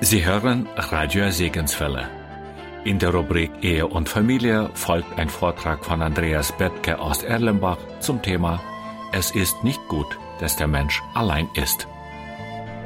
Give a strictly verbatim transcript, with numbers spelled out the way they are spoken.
Sie hören Radio Segenswelle. In der Rubrik Ehe und Familie folgt ein Vortrag von Andreas Bethke aus Erlenbach zum Thema Es ist nicht gut, dass der Mensch allein ist.